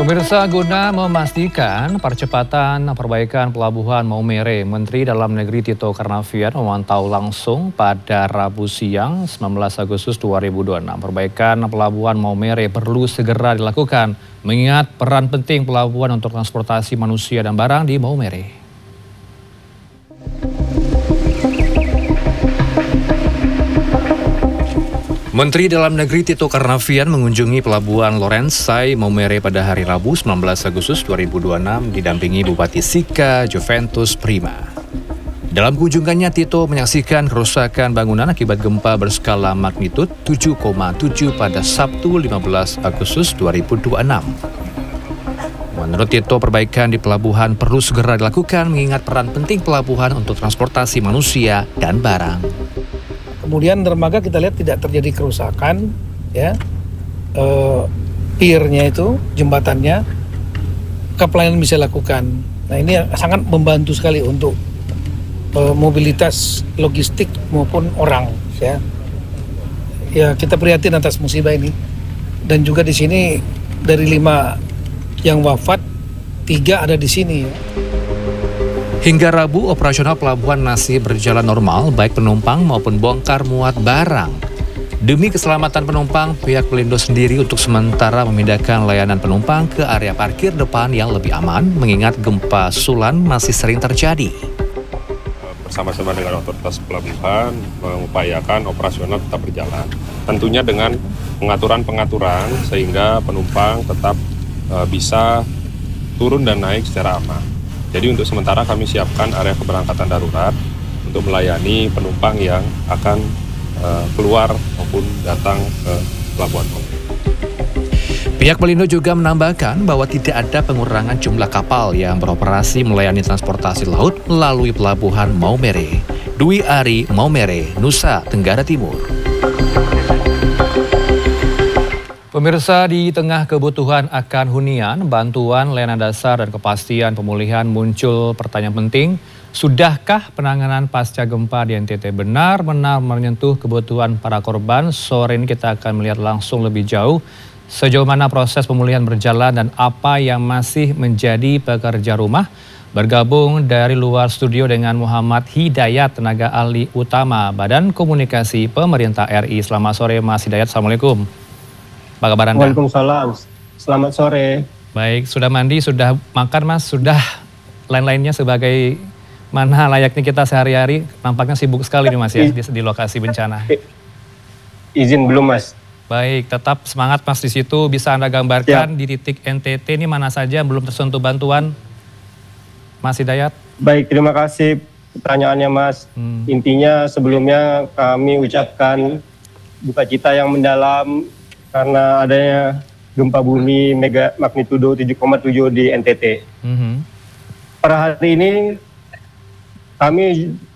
Pemirsa, guna memastikan percepatan perbaikan pelabuhan Maumere, Menteri Dalam Negeri Tito Karnavian memantau langsung pada Rabu siang 19 Agustus 2026. Perbaikan pelabuhan Maumere perlu segera dilakukan, mengingat peran penting pelabuhan untuk transportasi manusia dan barang di Maumere. Menteri Dalam Negeri Tito Karnavian mengunjungi Pelabuhan Lorenzai Maumere pada hari Rabu 19 Agustus 2026 didampingi Bupati Sika Juventus Prima. Dalam kunjungannya, Tito menyaksikan kerusakan bangunan akibat gempa berskala magnitud 7,7 pada Sabtu 15 Agustus 2026. Menurut Tito, perbaikan di pelabuhan perlu segera dilakukan mengingat peran penting pelabuhan untuk transportasi manusia dan barang. Kemudian dermaga kita lihat tidak terjadi kerusakan, ya, piernya itu, jembatannya, pelayanan bisa lakukan. Nah ini sangat membantu sekali untuk mobilitas logistik maupun orang, ya. Ya kita prihatin atas musibah ini. Dan juga di sini dari 5 yang wafat, 3 ada di sini. Ya. Hingga Rabu, operasional pelabuhan masih berjalan normal, baik penumpang maupun bongkar muat barang. Demi keselamatan penumpang, pihak Pelindo sendiri untuk sementara memindahkan layanan penumpang ke area parkir depan yang lebih aman, mengingat gempa susulan masih sering terjadi. Bersama-sama dengan otoritas pelabuhan, mengupayakan operasional tetap berjalan. Tentunya dengan pengaturan-pengaturan sehingga penumpang tetap bisa turun dan naik secara aman. Jadi untuk sementara kami siapkan area keberangkatan darurat untuk melayani penumpang yang akan keluar maupun datang ke Pelabuhan Maumere. Pihak Pelindo juga menambahkan bahwa tidak ada pengurangan jumlah kapal yang beroperasi melayani transportasi laut melalui Pelabuhan Maumere. Dwi Ari, Maumere, Nusa Tenggara Timur. Pemirsa, di tengah kebutuhan akan hunian, bantuan layanan dasar dan kepastian pemulihan muncul pertanyaan penting. Sudahkah penanganan pasca gempa di NTT benar-benar menyentuh kebutuhan para korban? Sore ini kita akan melihat langsung lebih jauh sejauh mana proses pemulihan berjalan dan apa yang masih menjadi pekerja rumah. Bergabung dari luar studio dengan Muhammad Hidayat, tenaga ahli utama Badan Komunikasi Pemerintah RI. Selamat sore Mas Hidayat, Assalamualaikum. Apa kabar Anda? Waalaikumsalam. Selamat sore. Baik, sudah mandi, sudah makan Mas, sudah lain-lainnya sebagai mana layaknya kita sehari-hari. Nampaknya sibuk sekali nih Mas ya di lokasi bencana. Izin belum Mas. Baik, tetap semangat Mas di situ. Bisa Anda gambarkan di titik NTT ini mana saja belum tersentuh bantuan Mas Hidayat? Baik, terima kasih pertanyaannya Mas. Intinya sebelumnya kami ucapkan duka cita yang mendalam karena adanya gempa bumi mega magnitudo 7,7 di NTT. Per hari ini kami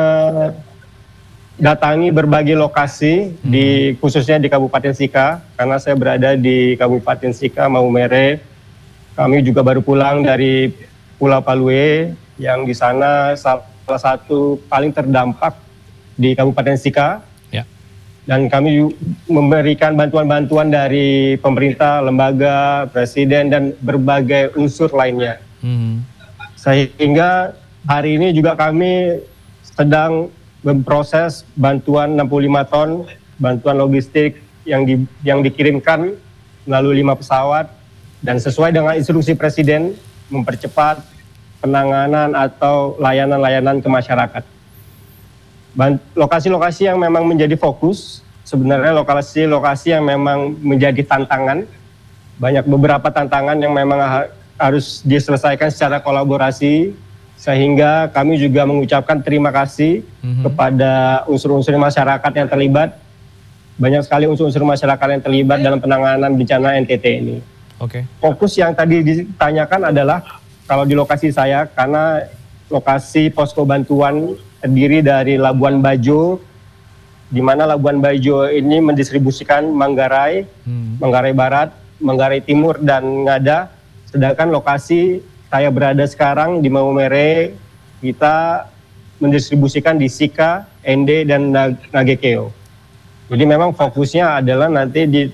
mendatangi berbagai lokasi khususnya di Kabupaten Sika, karena saya berada di Kabupaten Sika, Maumere. Kami juga baru pulang dari Pulau Palue yang di sana salah satu paling terdampak di Kabupaten Sika. Dan kami memberikan bantuan-bantuan dari pemerintah, lembaga, presiden, dan berbagai unsur lainnya. Sehingga hari ini juga kami sedang memproses bantuan 65 ton, bantuan logistik yang dikirimkan melalui 5 pesawat, dan sesuai dengan instruksi presiden mempercepat penanganan atau layanan-layanan ke masyarakat. Lokasi-lokasi yang memang menjadi fokus, sebenarnya lokasi-lokasi yang memang menjadi tantangan, banyak beberapa tantangan yang memang harus diselesaikan secara kolaborasi, sehingga kami juga mengucapkan terima kasih kepada unsur-unsur masyarakat yang terlibat. Banyak sekali unsur-unsur masyarakat yang terlibat dalam penanganan bencana NTT ini. Fokus yang tadi ditanyakan adalah, kalau di lokasi saya, karena lokasi posko bantuan terdiri dari Labuan Bajo, di mana Labuan Bajo ini mendistribusikan Manggarai, Manggarai Barat, Manggarai Timur, dan Ngada. Sedangkan lokasi saya berada sekarang di Maumere, kita mendistribusikan di Sika, Ende, dan Nagekeo. Jadi memang fokusnya adalah nanti di